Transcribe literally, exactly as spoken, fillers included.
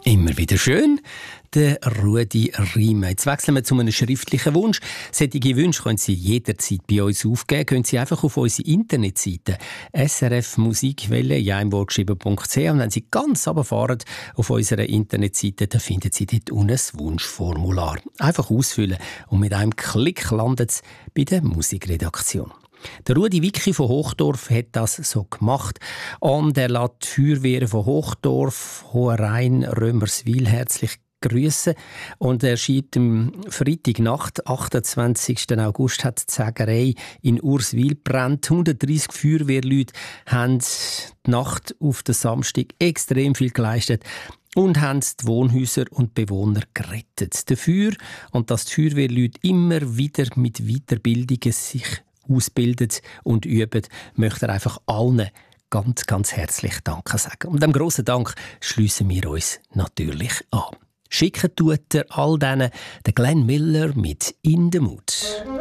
Immer wieder schön. Der Rudi Riemer. Jetzt wechseln wir zu einem schriftlichen Wunsch. Solche Wünsche können Sie jederzeit bei uns aufgeben. Können Sie einfach auf unsere Internetseite S R F Musikwelle in einem Wort geschrieben Punkt C H und wenn Sie ganz runterfahren auf unserer Internetseite, dann finden Sie dort unten ein Wunschformular. Einfach ausfüllen und mit einem Klick landet es bei der Musikredaktion. Der Rudi Wicki von Hochdorf hat das so gemacht. Und er lässt die Feuerwehren von Hochdorf, Hohenrhein, Römerswil herzlich grüßen. Und er schreibt am Freitagnacht, achtundzwanzigsten August, hat die Sägerei in Urswil brennt. hundertdreissig Feuerwehrleute haben die Nacht auf den Samstag extrem viel geleistet und haben die Wohnhäuser und Bewohner gerettet. Dafür, und dass die Feuerwehrleute immer wieder mit Weiterbildungen sich ausbilden und üben, möchte er einfach allen ganz, ganz herzlich Danke sagen. Und dem grossen Dank schliessen wir uns natürlich an. Schicken tut er all denen den Glenn Miller mit «In the Mood».